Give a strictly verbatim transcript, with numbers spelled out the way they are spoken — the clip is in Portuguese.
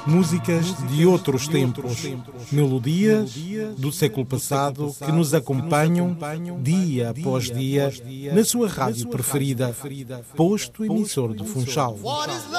Músicas de outros tempos, melodias do século passado que nos acompanham dia após dia na sua rádio preferida, posto emissor do Funchal.